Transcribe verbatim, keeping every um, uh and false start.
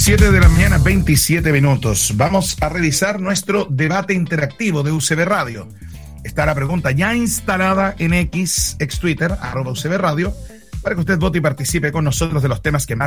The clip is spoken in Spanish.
siete de la mañana, veintisiete minutos. Vamos a revisar nuestro debate interactivo de U C B Radio. Está la pregunta ya instalada en X, ex Twitter, arroba U C B Radio, para que usted vote y participe con nosotros de los temas que más